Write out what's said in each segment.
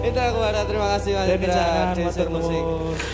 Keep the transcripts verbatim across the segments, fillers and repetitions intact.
Itu kepada terima kasih Mas Indra, Jason Musik.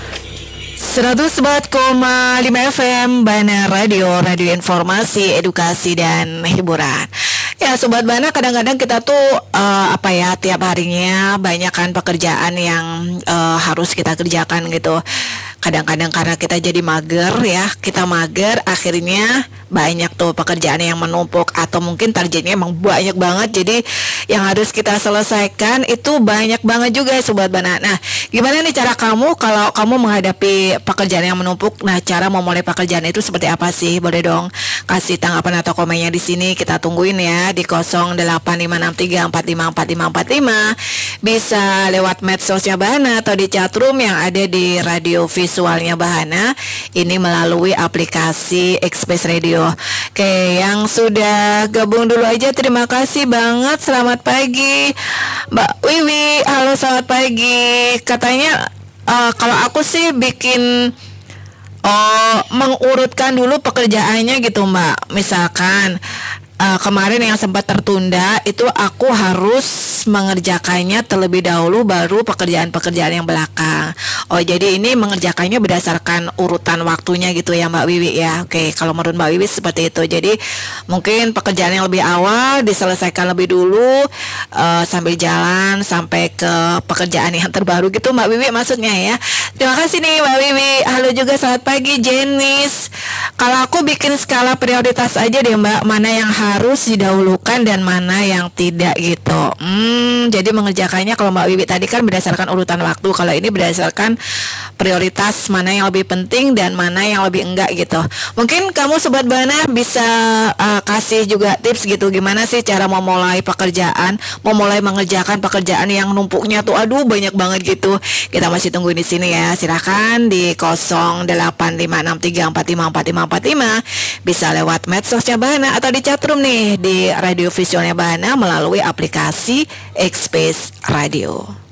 seratus empat koma lima F M Bana Radio, radio informasi, edukasi dan hiburan. Ya Sobat Bana, kadang-kadang kita tuh uh, apa ya tiap harinya banyak kan pekerjaan yang uh, harus kita kerjakan gitu. Kadang-kadang karena kita jadi mager ya, kita mager akhirnya banyak tuh pekerjaan yang menumpuk atau mungkin targetnya emang banyak banget, jadi yang harus kita selesaikan itu banyak banget juga Sobat Bana. Nah, gimana nih cara kamu kalau kamu menghadapi pekerjaan yang menumpuk? Nah, cara memulai pekerjaan itu seperti apa sih? Boleh dong kasih tanggapan atau komennya di sini, kita tungguin ya di nol delapan lima enam tiga empat lima empat lima empat lima. Bisa lewat medsosnya Bahana atau di chatroom yang ada di radio visualnya Bahana. Ini melalui aplikasi Express Radio. Oke, yang sudah gabung dulu aja terima kasih banget. Selamat pagi Mbak Wiwi. Halo, selamat pagi. Katanya uh, kalau aku sih bikin oh mengurutkan dulu pekerjaannya gitu Mbak. Misalkan uh, kemarin yang sempat tertunda itu aku harus mengerjakannya terlebih dahulu baru pekerjaan-pekerjaan yang belakang. Oh, jadi ini mengerjakannya berdasarkan urutan waktunya gitu ya Mbak Wiwi ya. Oke, kalau menurut Mbak Wiwi seperti itu. Jadi mungkin pekerjaan yang lebih awal diselesaikan lebih dulu uh, sambil jalan sampai ke pekerjaan yang terbaru gitu Mbak Wiwi maksudnya ya. Terima kasih nih Mbak Wiwi. Halo juga, selamat pagi Jenis. Kalau aku bikin skala prioritas aja deh Mbak, mana yang harus didahulukan dan mana yang tidak gitu. Hmm, jadi mengerjakannya kalau Mbak Wiwi tadi kan berdasarkan urutan waktu, kalau ini berdasarkan prioritas mana yang lebih penting dan mana yang lebih enggak gitu. Mungkin kamu Sobat Bana bisa uh, kasih juga tips gitu, gimana sih cara memulai pekerjaan, memulai mengerjakan pekerjaan yang numpuknya tuh aduh banyak banget gitu. Kita masih tunggu di sini ya. Silakan di nol delapan lima enam tiga empat lima empat lima empat lima, bisa lewat medsosnya Bahana atau di chatroom nih di radio visualnya Bahana melalui aplikasi Express Radio.